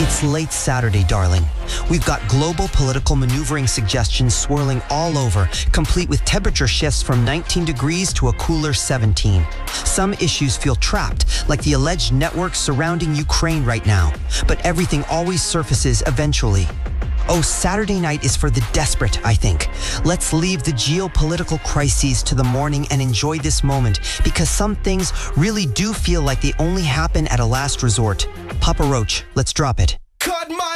It's late Saturday, darling. We've got global political maneuvering suggestions swirling all over, complete with temperature shifts from 19 degrees to a cooler 17. Some issues feel trapped, like the alleged networks surrounding Ukraine right now, but everything always surfaces eventually. Oh, Saturday night is for the desperate, I think. Let's leave the geopolitical crises to the morning and enjoy this moment, because some things really do feel like they only happen at a last resort. Papa Roach, let's drop it.